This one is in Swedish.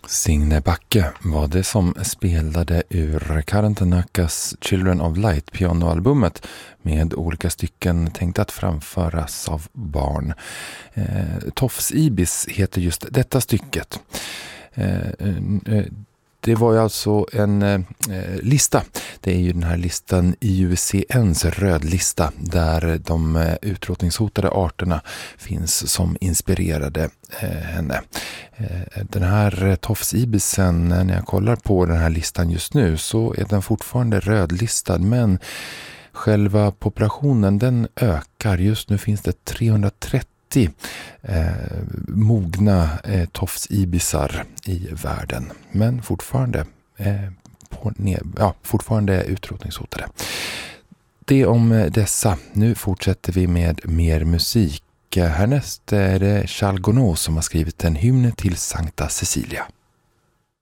Signe Backe var det som spelade ur Karen Tanakas Children of Light pianoalbumet med olika stycken tänkt att framföras av barn. Tofs Ibis heter just detta stycket. Det var ju alltså en lista. Det är ju den här listan IUCN:s rödlista där de utrotningshotade arterna finns som inspirerade henne. Den här Tofs Ibisen, när jag kollar på den här listan just nu så är den fortfarande rödlistad, men själva populationen den ökar. Just nu finns det 330 mogna tofsibisar i världen, men fortfarande fortfarande utrotningshotade. Det om dessa. Nu fortsätter vi med mer musik. Härnäst är det Charles Gounod som har skrivit en hymn till Sankta Cecilia.